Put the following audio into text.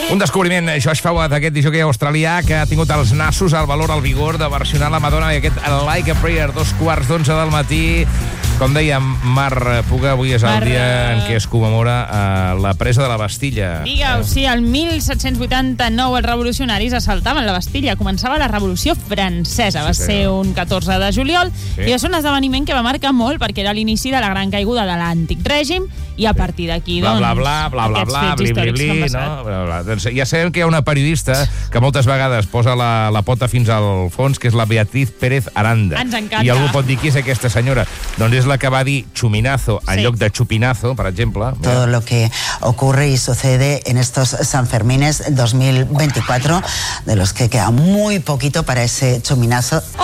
Un descobriment, Josh Fawad, aquest disjockey australià que ha tingut els nassos, el valor, el vigor de versionar la Madonna i aquest Like a Prayer, 2:15 del matí. Com dèiem, Mar Puga, avui és el dia en què es commemora la presa de la Bastilla. Digueu, sí, el 1789 els revolucionaris assaltaven la Bastilla. Començava la Revolució Francesa. Va ser un 14 de juliol i va ser un esdeveniment que va marcar molt perquè era l'inici de la gran caiguda de l'antic règim i a partir d'aquí, doncs, aquests fets històrics que han passat. Doncs ja sabem que hi ha una periodista que moltes vegades posa la pota fins al fons, que és la Beatriz Pérez Aranda. Ens encanta. I algú pot dir qui és aquesta senyora. Doncs és la que va dir chuminazo en lloc de chupinazo, per exemple. Todo lo que ocurre y sucede en estos Sanfermines 2024, de los que queda muy poquito para ese chuminazo.